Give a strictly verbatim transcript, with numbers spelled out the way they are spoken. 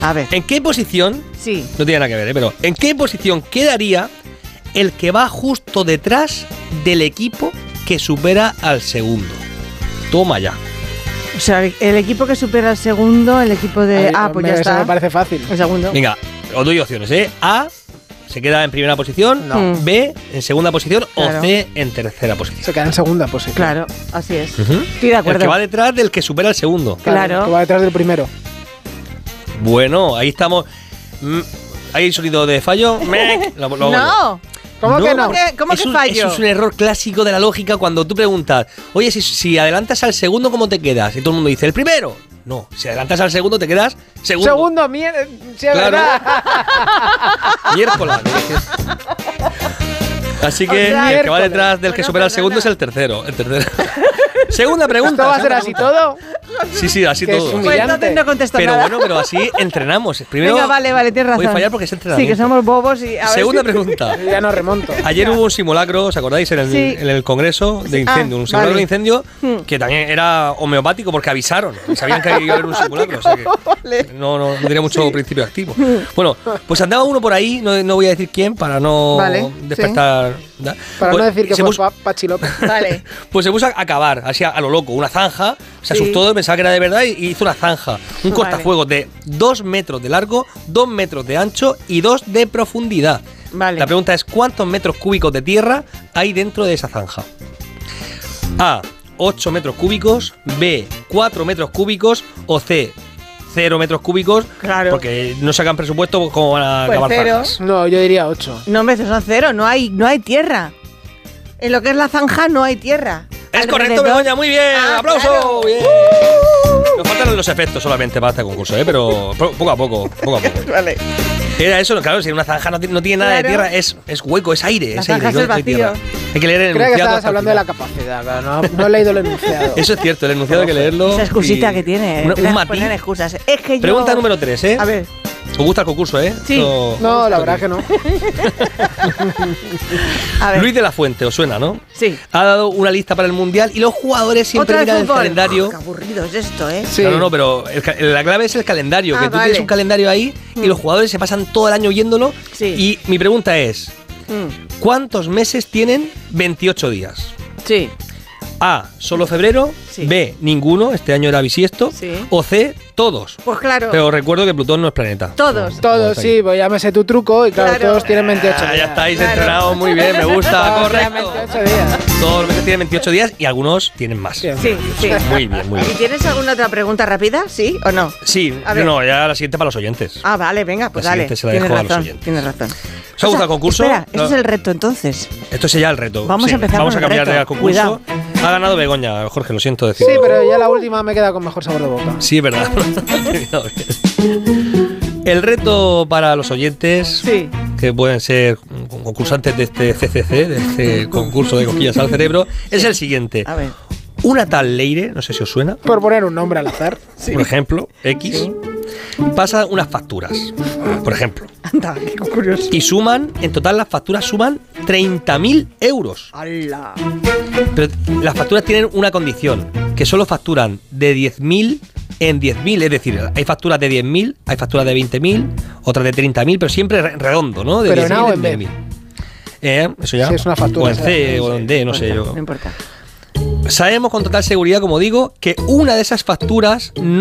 A ver. ¿En qué posición? Sí. No tiene nada que ver, ¿eh? Pero ¿en qué posición quedaría el que va justo detrás del equipo que supera al segundo? Toma ya. O sea, el equipo que supera al segundo, el equipo de... Ay, ah, pues me- ya eso está. me parece fácil. El segundo. Venga, os doy opciones, ¿eh? A, se queda en primera posición. No. B, en segunda posición. Claro. O C, en tercera posición. Se queda en segunda posición. Claro, así es. Ujú. Estoy de acuerdo. El que va detrás del que supera al segundo. Claro. Que va detrás del primero. Bueno, ahí estamos. Mm, ¿Hay sonido de fallo? Mec. Lo- lo hago yo. No. ¿Cómo que no? ¿Cómo que, cómo Es que un- fallo? Eso es un error clásico de la lógica cuando tú preguntas, oye, si, si adelantas al segundo, ¿cómo te quedas? Y todo el mundo dice, el primero. No, si adelantas al segundo, te quedas segundo. Segundo, mierda. Sí, es Claro. verdad. Miércoles. Así que O sea, el que va miércoles. detrás del que Bueno, supera al perdona. segundo es el tercero. El tercero. Segunda pregunta. ¿Esto va a ser segunda así pregunta. todo? Sí, sí, así Que es todo. un- Pues entonces no contesto Pero nada. bueno, pero así entrenamos. Primero, Venga, vale, vale, tienes razón. voy a fallar porque es Sí, entrenamiento. que somos bobos y... a ver Segunda si- pregunta. Yo ya no remonto. Ayer hubo un simulacro, ¿os acordáis? En el, Sí. en el congreso de incendio. Ah, un simulacro vale. de incendio Hmm. que también era homeopático porque avisaron. Y sabían que iba a haber un simulacro. O sea que Vale. no, no, no tenía mucho principio activo. Bueno, pues andaba uno por ahí, no, no voy a decir quién para no Vale, despertar. ¿da? Para Pues no decir que se fue puso- Pa- Pachi López. Vale. Pues se puso a cavar, así a, a lo loco, una zanja. Se Sí. asustó, pensaba que era de verdad y, y hizo una zanja. Un Vale. cortafuegos de dos metros de largo, dos metros de ancho y dos de profundidad. Vale. La pregunta es: ¿cuántos metros cúbicos de tierra hay dentro de esa zanja? A, ocho metros cúbicos. B, cuatro metros cúbicos. O C, cero metros cúbicos. Claro. Porque no sacan presupuesto, pues, ¿cómo van a Pues cavar cero. zanjas? No, yo diría ocho. No, hombre, esos son cero. No hay, no hay tierra. En lo que es la zanja no hay tierra. Es correcto, Alrededor- Begoña, muy bien. Ah, ¡Aplauso! claro. Bien. Nos faltan los efectos solamente para este concurso, ¿eh? Pero po- poco a poco, poco a poco. Vale. Era eso, claro, si una zanja no, tiene- no tiene nada de Claro. tierra, es, es hueco, es aire. La es aire, zanja es no el hay tierra. vacío. Hay que leer el Creo que enunciado estabas hasta el hablando de la final. capacidad, claro. No, no he leído el enunciado. Eso es cierto, el enunciado hay que leerlo. Esa excusita y- que tiene. Un, te un las matiz. ponen excusas. Es que yo... Pregunta número tres, ¿eh? A ver. ¿Os gusta el concurso, eh? Sí. Esto- No, la verdad que no. A ver. Luis de la Fuente, ¿os suena, no? Sí. Ha dado una lista para el Mundial y los jugadores siempre Otra de miran el fútbol. calendario. Oh, qué aburrido es esto, ¿eh? Sí. No, no, no, pero el ca- la clave es el calendario, Ah, que tú vale. tienes un calendario ahí y los jugadores se pasan todo el año viéndolo. Sí. Y mi pregunta es, Mm, ¿cuántos meses tienen veintiocho días? Sí. A, solo febrero. Sí. B, ninguno, este año era bisiesto. Sí. O C, todos. Pues claro. Pero recuerdo que Plutón no es planeta. Todos. Todos, sí, pues ya me sé tu truco y claro, Claro. todos tienen veintiocho Ah, ya días. estáis Claro. entrenados muy bien, me gusta, Todos tienen correcto. veintiocho días. Todos los meses tienen veintiocho días y algunos tienen más. Bien. Sí, sí. Muy bien, muy ¿Y bien. tienes alguna otra pregunta rápida? ¿Sí o no? Sí, A ver. no, ya la siguiente para los oyentes. Ah, vale, venga, pues La dale. siguiente se la Tienes dejo a los razón, oyentes. tienes razón. ¿Os ha gustado el concurso? Espera, este No. es el reto entonces. Esto es ya el reto. Vamos a empezar Vamos con a el cambiar reto. de concurso. Cuidado. Ha ganado Begoña, Jorge, lo siento decir. Sí, pero ya la última me queda con mejor sabor de boca. Sí, es verdad. El reto para los oyentes, Sí. que pueden ser concursantes de este C C C, de este concurso de cosquillas al cerebro, es el siguiente. A ver. Una tal Leire, no sé si os suena, Por poner un nombre al azar. por ejemplo, X, pasa unas facturas, por ejemplo, Anda, qué curioso. y suman, en total las facturas suman treinta mil euros. ¡Hala! Pero las facturas tienen una condición, que solo facturan de diez mil en diez mil, es decir, hay facturas de diez mil, hay facturas de veinte mil, otras de treinta mil, pero siempre re- redondo, ¿no? De Pero en A o diez en mil B. diez mil. Eh, eso ya. Sí, es una factura, O en sí, C sí, o en D, no sé yo. No importa. Sabemos con total seguridad, como digo, que una de esas facturas